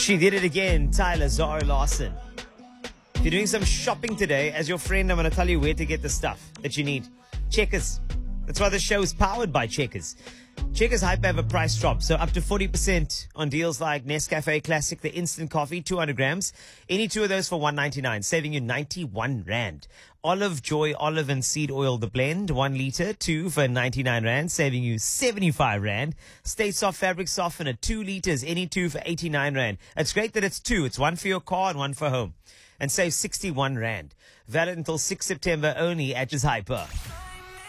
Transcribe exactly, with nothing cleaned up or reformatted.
She did it again, Tyler Zara Larson. If you're doing some shopping today, as your friend, I'm going to tell you where to get the stuff that you need. Checkers. That's why the show is powered by Checkers. Checkers Hyper have a price drop, so up to forty percent on deals like Nescafe Classic, the instant coffee, two hundred grams. Any two of those for one ninety-nine, saving you ninety-one rand. Olive Joy Olive and Seed Oil, the blend, one liter, two for ninety-nine rand, saving you seventy-five rand. Stay Soft Fabric Softener, two liters, any two for eighty-nine rand. It's great that it's two. It's one for your car and one for home. And save sixty-one rand. Valid until sixth September only at Checkers Hyper.